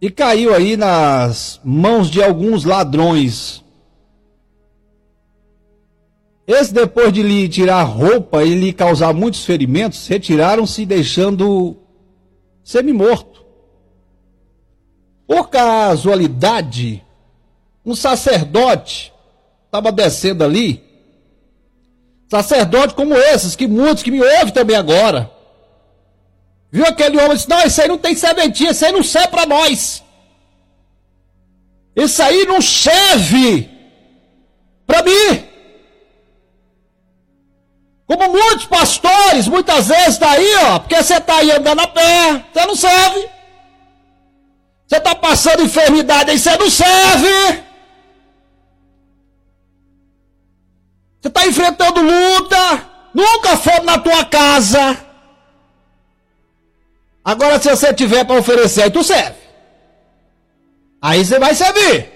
que caiu aí nas mãos de alguns ladrões. Esse, depois de lhe tirar a roupa e lhe causar muitos ferimentos, retiraram-se deixando semi-morto. Por casualidade, um sacerdote estava descendo ali, sacerdote como esses, que muitos que me ouvem também agora, viu aquele homem e disse: não, isso aí não tem sementinha, isso aí não serve para nós, isso aí não serve para mim. Como muitos pastores, muitas vezes está aí, ó, porque você está aí andando a pé, você não serve. Você está passando enfermidade aí, você não serve. Você está enfrentando luta, nunca foi na tua casa. Agora, se você tiver para oferecer, aí tu serve. Aí você vai servir.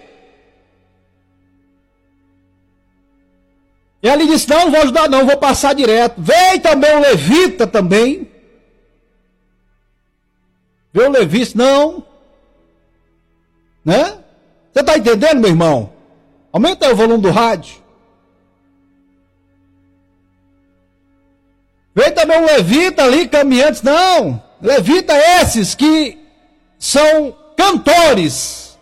E ele disse: não vou ajudar não, vou passar direto. Veio também o levita também. Veio o levita, não. Né? Você está entendendo, meu irmão? Aumenta aí o volume do rádio. Veio também um levita ali, caminhantes, não. Levita esses que são cantores.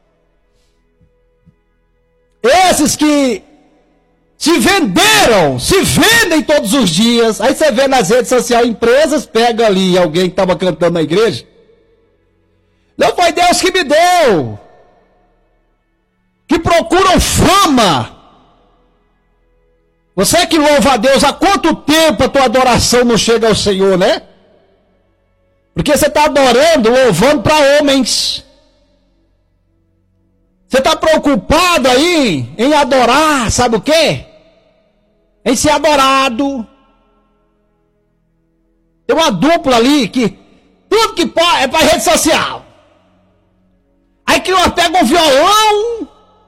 Esses que se vendem todos os dias. Aí você vê nas redes sociais, empresas, pega ali alguém que estava cantando na igreja. Não foi Deus que me deu. Que procuram fama. Você que louva a Deus, há quanto tempo a tua adoração não chega ao Senhor, né? Porque você está adorando, louvando para homens. Você está preocupado aí em adorar, sabe o quê? Em ser adorado. Tem uma dupla ali que tudo que pode é para rede social. Aí que nós pega um violão,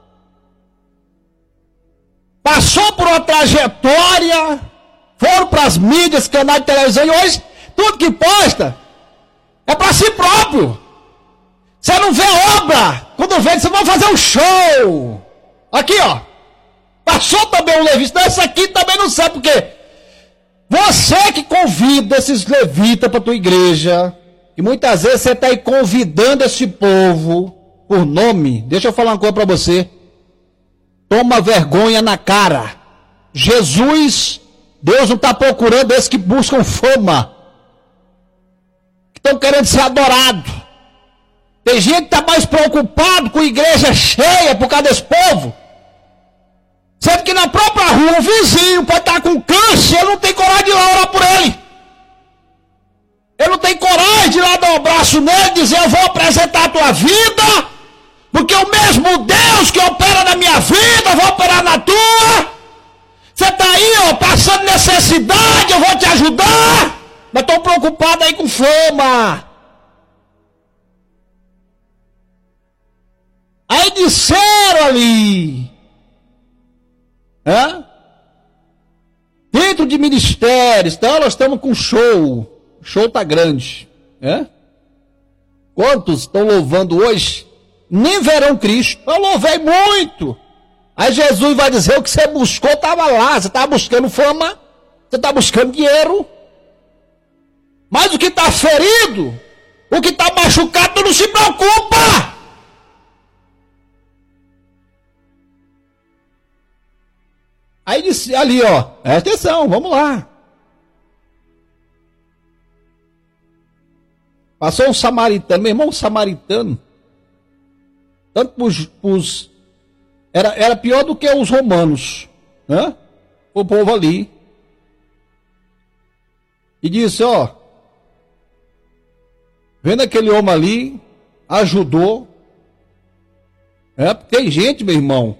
passou por uma trajetória, foram para as mídias, canais de televisão, e hoje tudo que posta é para si próprio. Você não vê obra. Quando vê, você vai fazer um show. Aqui, ó. Passou também um levita. Não, esse aqui também não sabe por quê. Você que convida esses levitas para tua igreja, e muitas vezes você está aí convidando esse povo por nome. Deixa eu falar uma coisa para você. Toma vergonha na cara. Jesus, Deus não está procurando esses que buscam fama, que estão querendo ser adorados. Tem gente que está mais preocupado com a igreja cheia por causa desse povo. Sendo que na própria rua, o vizinho pode estar com câncer, ele não tem coragem de ir lá orar por ele. Ele não tem coragem de ir lá dar um braço nele e dizer: eu vou apresentar a tua vida, porque o mesmo Deus que opera na minha vida, vai operar na tua. Você está aí, ó, passando necessidade, eu vou te ajudar. Mas estou preocupado aí com fama. Aí disseram ali, dentro de ministérios, então nós estamos com show, o show está grande, quantos estão louvando hoje, nem verão Cristo. Eu louvei muito. Aí Jesus vai dizer: o que você buscou estava lá, você estava buscando fama, você está buscando dinheiro, mas o que está ferido, o que está machucado, tu não se preocupa. Aí disse ali, ó, presta atenção, vamos lá. Passou um samaritano, meu irmão, um samaritano, tanto era pior do que os romanos, né? O povo ali. E disse, ó, vendo aquele homem ali, ajudou. Tem gente, meu irmão.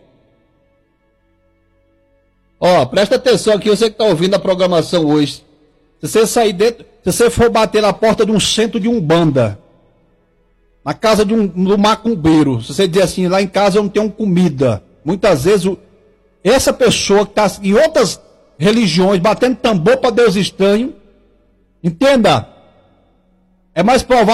Ó, presta atenção aqui, você que está ouvindo a programação hoje. Se você sair dentro, se você for bater na porta de um centro de umbanda, na casa de um macumbeiro, se você dizer assim: lá em casa eu não tenho comida. Muitas vezes, essa pessoa que está em outras religiões, batendo tambor para Deus estranho, entenda, é mais provável